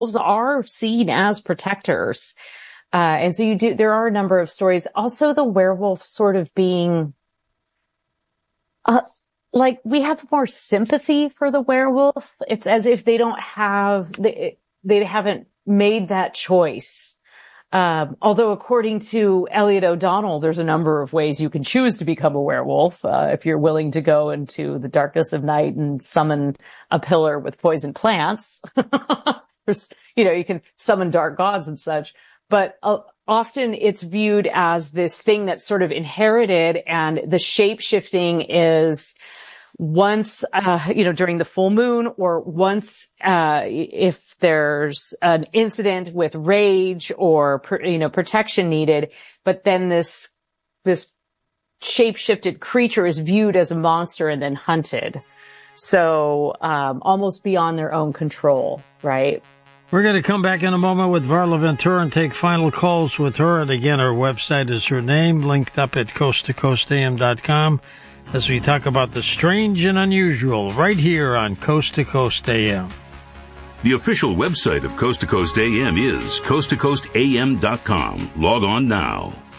are seen as protectors. And so there are a number of stories. Also, the werewolf sort of being, like we have more sympathy for the werewolf. It's as if they haven't made that choice. Although according to Elliot O'Donnell, there's a number of ways you can choose to become a werewolf. If you're willing to go into the darkness of night and summon a pillar with poison plants. You can summon dark gods and such. But often it's viewed as this thing that's sort of inherited, and the shape shifting is once, during the full moon, or once, if there's an incident with rage or, protection needed. But then this shape shifted creature is viewed as a monster and then hunted. So, almost beyond their own control, right? We're going to come back in a moment with Varla Ventura and take final calls with her. And again, her website is her name, linked up at coasttocoastam.com, as we talk about the strange and unusual right here on Coast to Coast AM. The official website of Coast to Coast AM is coasttocoastam.com. Log on now.